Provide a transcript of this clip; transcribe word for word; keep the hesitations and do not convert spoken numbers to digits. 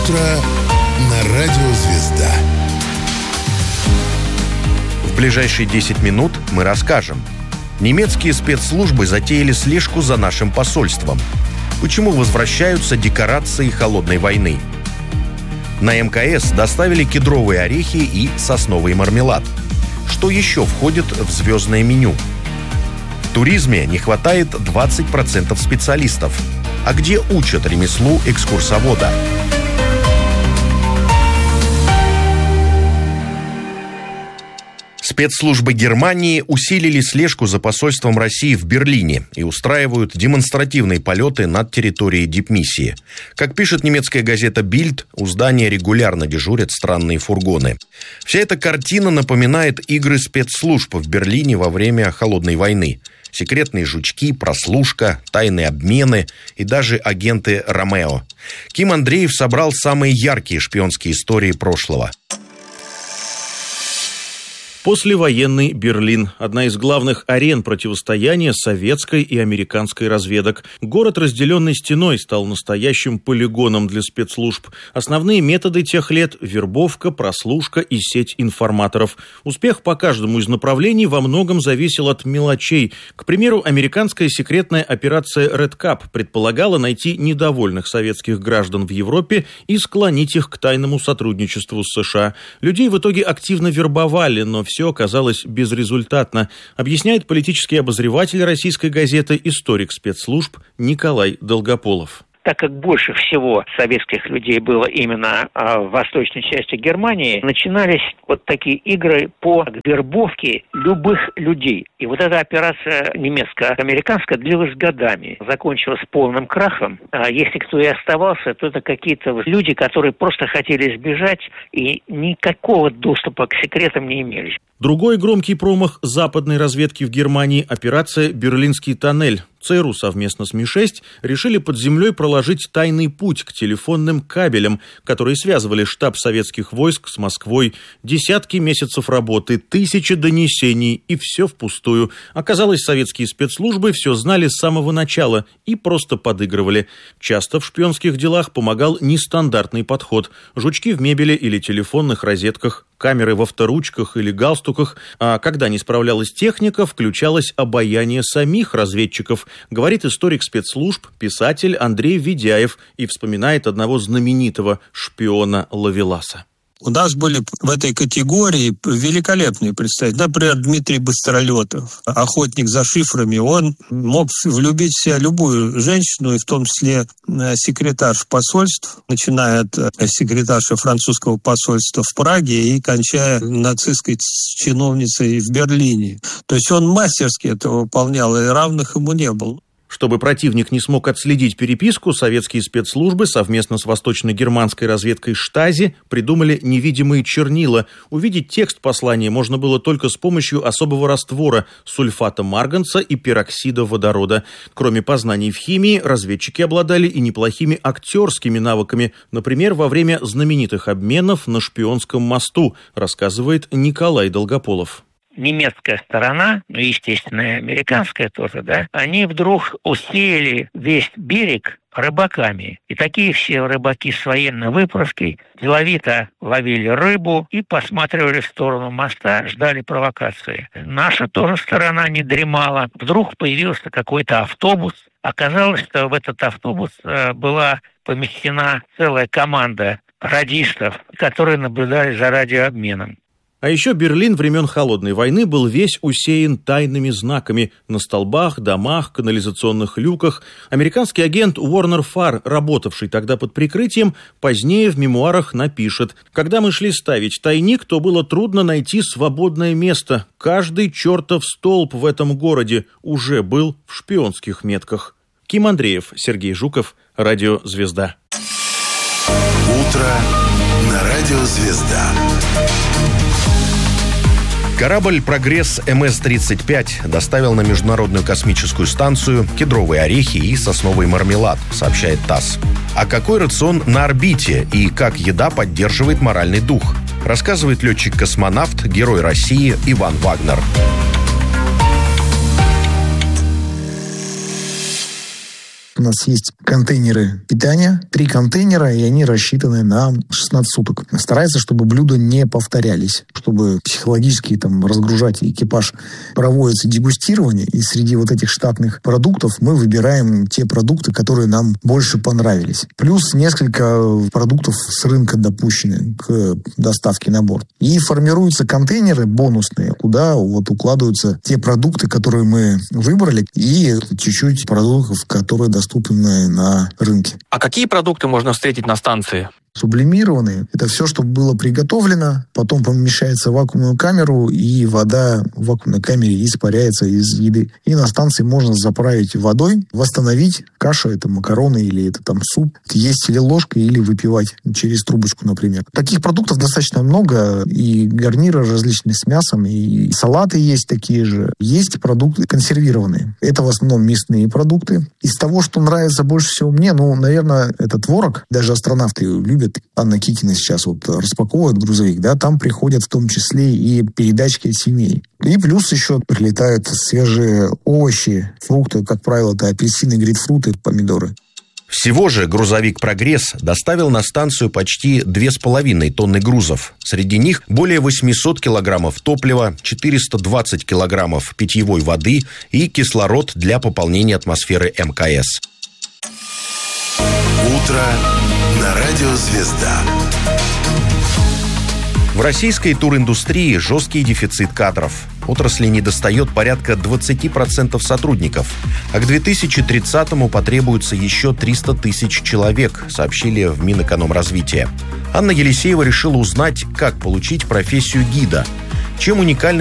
Утро на радио «Звезда». В ближайшие десять минут мы расскажем. Немецкие спецслужбы затеяли слежку за нашим посольством. Почему возвращаются декорации холодной войны? На эм ка эс доставили кедровые орехи и сосновый мармелад. Что еще входит в звездное меню? В туризме не хватает двадцать процентов специалистов. А где учат ремеслу экскурсовода? Спецслужбы Германии усилили слежку за посольством России в Берлине и устраивают демонстративные полеты над территорией дипмиссии. Как пишет немецкая газета «Бильд», у здания регулярно дежурят странные фургоны. Вся эта картина напоминает игры спецслужб в Берлине во время Холодной войны. Секретные жучки, прослушка, тайные обмены и даже агенты Ромео. Ким Андреев собрал самые яркие шпионские истории прошлого. Послевоенный Берлин – одна из главных арен противостояния советской и американской разведок. Город, разделенный стеной, стал настоящим полигоном для спецслужб. Основные методы тех лет – вербовка, прослушка и сеть информаторов. Успех по каждому из направлений во многом зависел от мелочей. К примеру, американская секретная операция Red Cap предполагала найти недовольных советских граждан в Европе и склонить их к тайному сотрудничеству с США. Людей в итоге активно вербовали, но все Все оказалось безрезультатно, объясняет политический обозреватель российской газеты, историк спецслужб Николай Долгополов. Так как больше всего советских людей было именно а, в восточной части Германии, начинались вот такие игры по вербовке любых людей. И вот эта операция немецко-американская длилась годами, закончилась полным крахом. А если кто и оставался, то это какие-то люди, которые просто хотели сбежать и никакого доступа к секретам не имели. Другой громкий промах западной разведки в Германии – операция «Берлинский тоннель». ЦРУ совместно с Ми шесть решили под землей проложить тайный путь к телефонным кабелям, которые связывали штаб советских войск с Москвой. Десятки месяцев работы, тысячи донесений, и все впустую. Оказалось, советские спецслужбы все знали с самого начала и просто подыгрывали. Часто в шпионских делах помогал нестандартный подход. Жучки в мебели или телефонных розетках, камеры в авторучках или галстуках, а когда не справлялась техника, включалось обаяние самих разведчиков, говорит историк спецслужб, писатель Андрей Ведяев и вспоминает одного знаменитого шпиона Ловеласа. У нас были в этой категории великолепные представители. Например, Дмитрий Быстролетов, охотник за шифрами. Он мог влюбить в себя любую женщину, и в том числе секретарш посольств, начиная от секретарши французского посольства в Праге и кончая нацистской чиновницей в Берлине. То есть он мастерски это выполнял, и равных ему не было. Чтобы противник не смог отследить переписку, советские спецслужбы совместно с восточно-германской разведкой Штази придумали невидимые чернила. Увидеть текст послания можно было только с помощью особого раствора – сульфата марганца и пероксида водорода. Кроме познаний в химии, разведчики обладали и неплохими актерскими навыками, например, во время знаменитых обменов на Шпионском мосту, рассказывает Николай Долгополов. Немецкая сторона, ну, естественно, и американская тоже, да, они вдруг усеяли весь берег рыбаками. И такие все рыбаки с военной выправкой деловито ловили рыбу и посматривали в сторону моста, ждали провокации. Наша тоже сторона не дремала. Вдруг появился какой-то автобус. Оказалось, что в этот автобус э, была помещена целая команда радистов, которые наблюдали за радиообменом. А еще Берлин времен Холодной войны был весь усеян тайными знаками на столбах, домах, канализационных люках. Американский агент Уорнер Фарр, работавший тогда под прикрытием, позднее в мемуарах напишет: «Когда мы шли ставить тайник, то было трудно найти свободное место. Каждый чертов столб в этом городе уже был в шпионских метках». Ким Андреев, Сергей Жуков, Радио «Звезда». Утро на Радио «Звезда». Корабль «Прогресс эм эс тридцать пять» доставил на Международную космическую станцию кедровые орехи и сосновый мармелад, сообщает ТАСС. А какой рацион на орбите и как еда поддерживает моральный дух, рассказывает летчик-космонавт, герой России Иван Вагнер. нас есть контейнеры питания, три контейнера, и они рассчитаны на шестнадцать суток. Старается, чтобы блюда не повторялись, чтобы психологически там разгружать экипаж. Проводится дегустирование, и среди вот этих штатных продуктов мы выбираем те продукты, которые нам больше понравились. Плюс несколько продуктов с рынка допущены к доставке на борт. И формируются контейнеры бонусные, куда вот укладываются те продукты, которые мы выбрали, и чуть-чуть продуктов, которые доступны на рынке. А какие продукты можно встретить на станции? Сублимированные. Это все, что было приготовлено, потом помещается в вакуумную камеру, и вода в вакуумной камере испаряется из еды. И на станции можно заправить водой, восстановить. Каша, это макароны или это там суп. Есть или ложкой, или выпивать через трубочку, например. Таких продуктов достаточно много. И гарниры различные с мясом, и салаты есть такие же. Есть продукты консервированные. Это в основном мясные продукты. Из того, что нравится больше всего мне, ну, наверное, это творог. Даже астронавты любят. Анна Кикина сейчас вот распаковывает грузовик, да, там приходят в том числе и передачки от семей. И плюс еще прилетают свежие овощи, фрукты, как правило, это апельсины, грейпфруты, помидоры. Всего же грузовик «Прогресс» доставил на станцию почти две с половиной тонны грузов. Среди них более восемьсот килограммов топлива, четыреста двадцать килограммов питьевой воды и кислород для пополнения атмосферы эм ка эс. Утро на радио «Звезда». В российской туриндустрии жесткий дефицит кадров. Отрасли недостает порядка двадцать процентов сотрудников. А к две тысячи тридцатому потребуется еще триста тысяч человек, сообщили в Минэкономразвития. Анна Елисеева решила узнать, как получить профессию гида. Чем уникальны